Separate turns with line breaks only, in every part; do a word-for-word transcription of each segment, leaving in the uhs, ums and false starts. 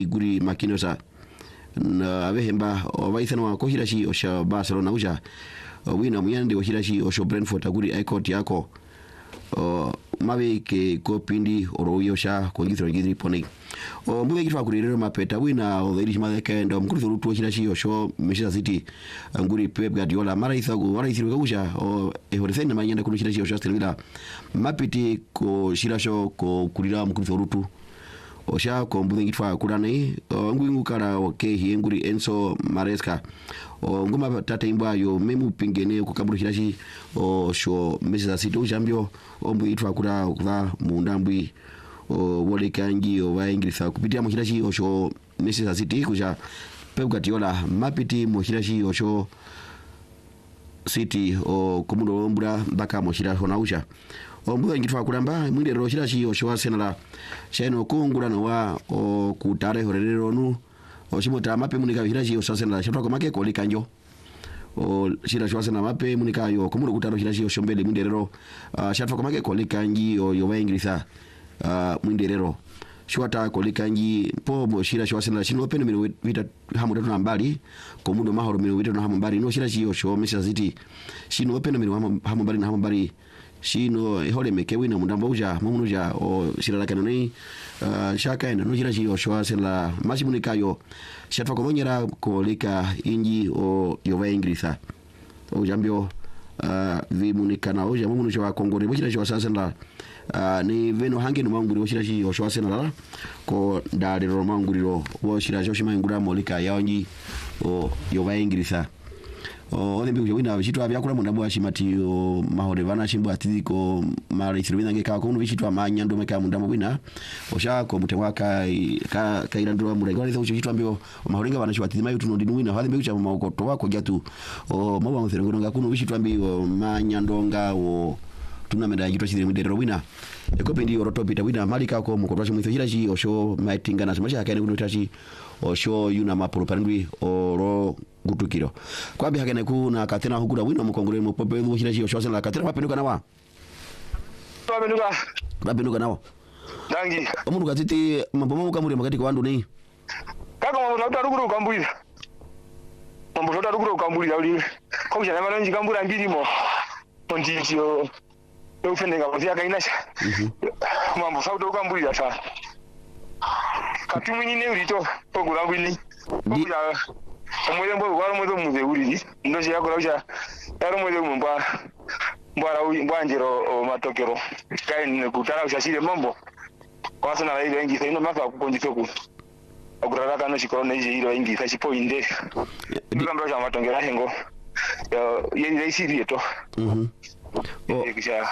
guri makinosa na avehemba waithana wa kohirashi osha Barcelona uja wina muyande ohirashi osho Brentford aguri aikot yako o mabe ke kopindi oroyo sha kongithro ngidri pone o mube kitwa kurirero mapeta wina o thiri matheke ndo mkuru rutu ohirashi osho Manchester City nguri Pep Guardiola mara ithagu mara ithiru gusha o ehorethena mayenda kunushirashi osho Aston Villa mapiti ko shirasho ko kurira mkuru rutu osha ko mbude kitwa kurane ngwingu kara oke hienguri Enzo Maresca o ngoma tata imba yo memu pingene ku kaburu hirashi o sho Manchester City ujambyo o mbu itwa kura kuva mundambwi o wole kangi o waingirisa kupitia muhirashi o sho Manchester City kuja Pep Guardiola mapiti muhirashi o sho City o kumundo mbura baka muhira honausha o mbuga ngitwa kuramba mwinde roshira shi o sho Arsenal cheno kungura no wa o kutare horerero nu o shimota mape munika hirashi o Arsenal shotwa komake ko likanjo o shira sho Arsenal mape munika yo kumundo kutaro hirashi o shombele mwinde rero uh, shotwa komake ko likanji o yo waingirisa uh, mwinde rero shwata ko likanji po mo shira sho Arsenal shino peno mino vita hamu tatu nambali komundo mahoro mino vita no hamu mbali no shira shi o sho Manchester City shino peno mino hamu mbali na hamu mbali shino hole meke wina mundamba uja mumunuja o shirala kanoni uh, shaka ena no shira shi o sho Arsenal machi munika yo shatwa ko monyera ko lika inji o yo waingirisa o jambyo uh, vi munika na uja mumunuja wa Kongo ne shira shi o Arsenal Uh, ni veno hangi numanguri washira shi osho Arsenal ko ndare ro manguriro washira shi mangura molika yaonji o yo vaingirisa o ole mbi wina bishitwa byakura mundabo ashimati o mahore vana shimbo atiko mara thirwina ngeka ko bishitwa manyando meka mundamo wina osha ko mutewaka ka kairandura murega ile ushitwa mbio mahorenga vana shwa timayo tuno dinwina hali mbi chama makoto wako jatu o mawa mtherengo ngakunu bishitwa mbio manyandonga o tunamenda yitwa chiri mudero wina ekope ndi oroto pita wina malika ko mukotwa chimwitho hirashi osho maitinga na smasha yakane kuno tachi osho yuna mapuro parindwi oro gutukiro kwabi hakane kuna katena hukura wina mukongore mu pope hirashi osho sala katena mapenduka nawa
mapenduka
mapenduka nawa
dangi
omundu katiti mambo mamu kamuri makati kwa wandu nei
kaka mambo tauta ruguru kambulira mambo tauta ruguru kambulira uli ko kushana malonji kambura mbirimo onditio ufendenga mvya kainasha mambo sauta ukambulira ta katumini ne urito pogula ngwini pogula omwele mbo wala mwezo muze uriri ndoje yakora ucha yaro mwezo mumba mbara mbwanjero matokero kaine kutara ushashire mambo kwasa na ile ingi sino mafa kukonjitoku aguraraka no chikorone ije iro ingi sachi poinde ndikambra cha matongera hengo yo yeni isiri to
mhm
o kisha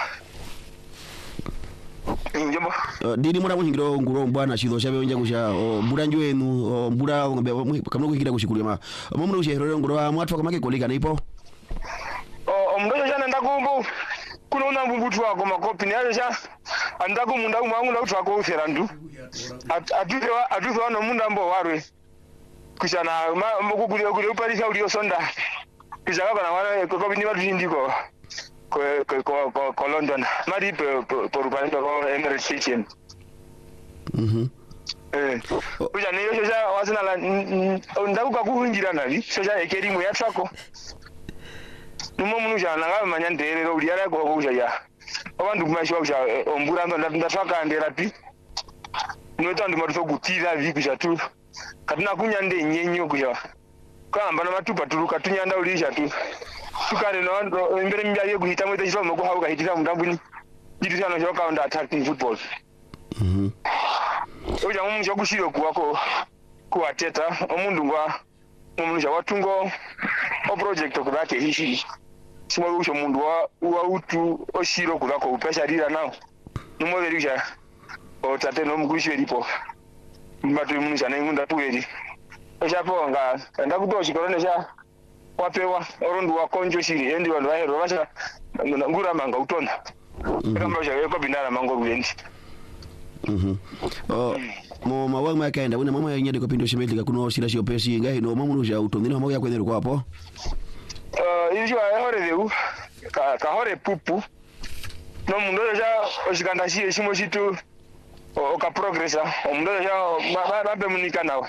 njombo
dini mura muhingiro nguro mbwana shidho shabe onja kusha o mbura njwenu o mbura kamno kuhikira kushikulia ma mumwe ushehero nguro mwatwa kamake kolika naipo
o mndojo jana ndakumbu kuno una mbumbutu wako makopi ni aje cha andaku munda mwangu na utwa ko uferandu atuwa atuwa no munda mbo warwe kushana mukugulio gulio parisa ulio sonda kisha kana wana ko bini watu ndiko ko ko ko ko London mari por por ko Emirates Kitchen
mhm
eh uja ni yo sha wasina la ndaku ka kuhungira nali sha ya ekerimu ya trako numo munu jana nga manya nderero uli ara ko kuja ya abantu kumashwa kuja ombura ndo ndataka ndera pi noto ndi motso gutira vikuja tu katina kunyande nyenyo kuja kamba na matupa turuka tunyanda ulisha tu tukare no imbere mbya ye guhita mwete jiro mko hauka hitira mundambuni jitu sana joka onda attacking football
mhm
uja mumu jo gushiro kuwako kuateta omundu ngwa mumu ja watungo o project okubake hishi simwe usho mundu wa wa utu oshiro kubako upesha dira nao numo verisha o tate no mugusho lipo mbatu mumu jana ngunda tuweri oshapo nga ndakutoshi korone sha wapewa orondu wa konjo shiri endi wandu wahero basha ngura manga utona kama usha yeko binara mango bulendi
mhm oh mo mawa makaenda wina mama yenyede ko pindo shimelika kuno shira shio pesi ngai no mamu usha utondina mama yakwenero kwa hapo
eh ijo ahore deu ka ka hore pupu no mundo ja oshikanda shi shimo shitu oka progressa omundu ya babe munika nawe